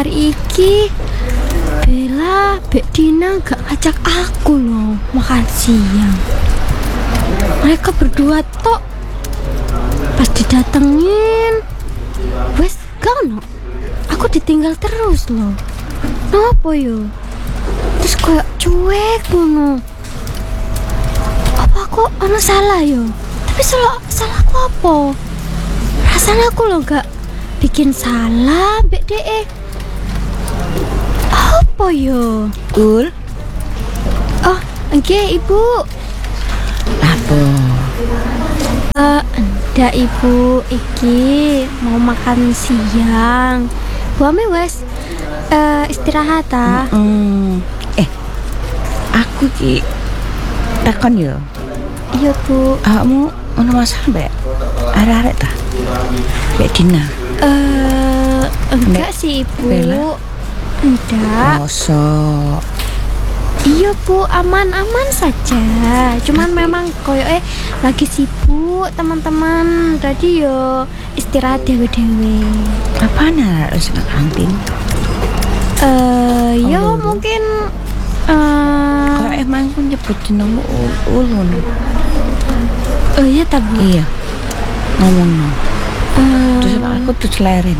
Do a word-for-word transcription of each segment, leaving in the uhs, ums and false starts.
hari iki Bella, Bek Dina gak ajak aku loh makan siang. Mereka berdua tok. Pas didatengin, wes gak ono. Aku ditinggal terus loh. Kenapa yo? Terus kayak cuek ngono. Apa aku ono salah yo? Tapi salah salahku apa? Rasanya aku loh gak bikin salah, Bek De. Apa yo? Kul? Oh, nggih Ibu. Apa? Uh, ndak Ibu, iki mau makan siang. Bu Ami wes uh, istirahat ta? Mm-mm. Eh, aku ki takon yo. Iya Bu. Kamu ono masalah mbak? Arek-arek ta? Mbak Dina? Uh, enggak Mbak sih Ibu. Bella? Enggak. Mosok. Iya Bu, aman-aman saja. Cuman memang koyo eh lagi sibuk teman-teman. Tadi yo istirahat dewe-dewe. Apaan arek wis nang kantin? Eh, yo Oh, mungkin eh Kok emang aku nyebut jenengmu ulun? oh iya ta Bu. Iya. Ngomong no. Eh, Terus aku tuh celerin.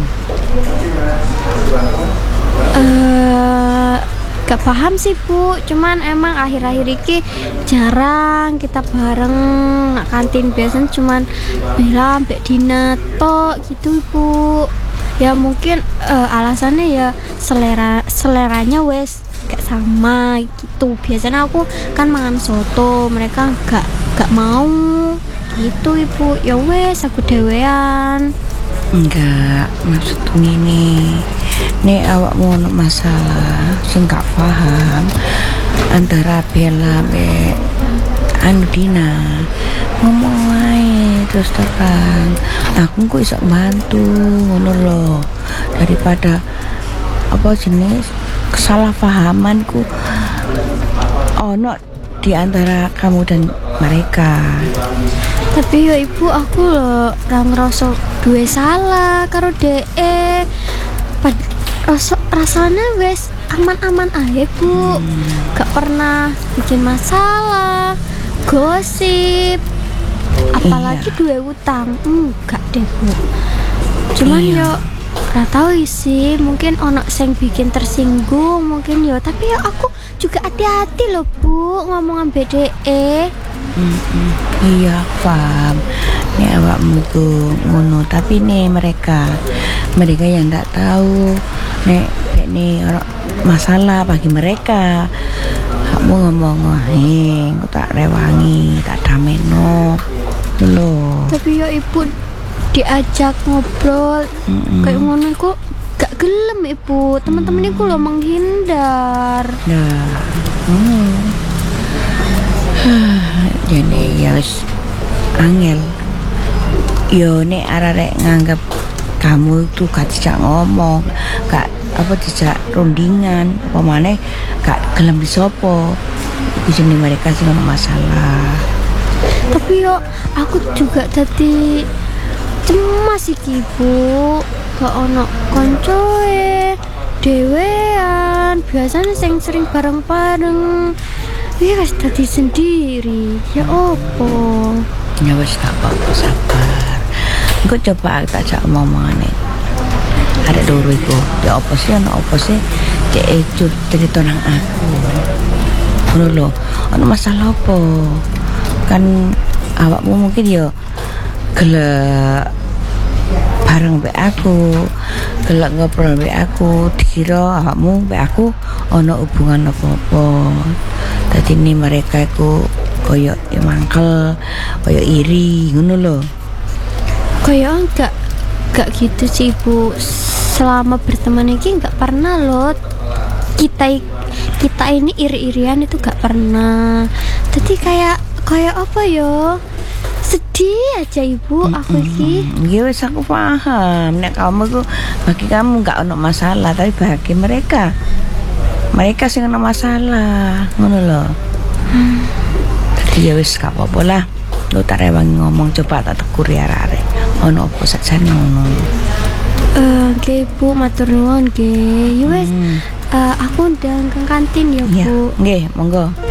eh gak paham sih Bu, cuman emang akhir-akhir ini jarang kita bareng nak kantin, biasanya cuman bilang Mbak Dina tok gitu Bu. Ya mungkin eh, alasannya ya selera seleranya wes gak sama gitu. Biasanya aku kan mangan soto, mereka gak gak mau gitu Ibu. Ya wes aku dewean. Enggak, maksudku ini nih awakmu ono masalah sing gak paham antara Bella be anu Dina, ngomong wae terus terang. Aku kok iso bantu ngono loh, daripada apa jenis kesalahpahamanku ono di antara kamu dan mereka. Tapi ya Ibu, aku loh ra ngerasa duwe salah karo D E. Pad rasa rasanya wes aman-aman aja Bu. Hmm. Gak pernah bikin masalah, gosip, apalagi Iya. duwe utang. Enggak deh Bu. Cuman Iya. yo ra tau sih, mungkin ono sing bikin tersinggung mungkin yo. Tapi yo aku juga hati-hati loh Bu ngomong B D E. Mm-mm. Iya paham. Nih awakmu tuh ngono, tapi nih mereka mereka yang nggak tahu nek ini orang masalah bagi mereka. Kamu ngomong wae, aku tak rewangi, tak dameno loh. Tapi ya Ibu diajak ngobrol Mm-mm. kayak ngono iku gak gelem Ibu. Teman-teman iku lo menghindar. Nah, hmm. Jadi ya wis angel. Yo nek arek nganggap kamu tuh gak dijak ngomong, gak apa dijak rundingan, apa maneh gak gelem disopo. Iku jenenge mereka sing ono masalah. Tapi yo aku juga jadi cemas iki Bu. Gak ono koncoe dewean. Biasanya sing sering bareng-bareng. Iya wis dadi sendiri. Ya opo? Ya wis tak apa-apa, sabar. Engko coba aku tak jak omongane. Ada dulu iku. Ya apa sih ana apa sih? Cek cut cerita nang aku. Ngono lho. Ana masalah apa? Kan awakmu mungkin ya gelek bareng mbek aku, gelek ngobrol mbek aku, dikira awakmu mbek aku ana hubungan apa-apa. Dadi ini mereka iku koyo ya mangkel, koyo iri ngono lho. Kayak enggak enggak gitu sih Bu. Selama berteman ini enggak pernah loh kita kita ini iri-irian, itu enggak pernah. Jadi kayak kayak apa yo? Sedih aja Ibu aku iki. Ya wis aku paham. Nek kamu ku bagi kamu enggak ono masalah, tapi bagi mereka mereka sing ono masalah, ngono lho. Hmm. Jadi ya wis gak apa-apa lah. Lu tak rewangi ngomong, coba tak tegur ya arek. Ono apa sakjane ngono. Eh, Oke Bu, matur nuwun nggih. Ya wis, Hmm. eh, aku ndang ke kantin ya Iya, Bu. nggih, monggo.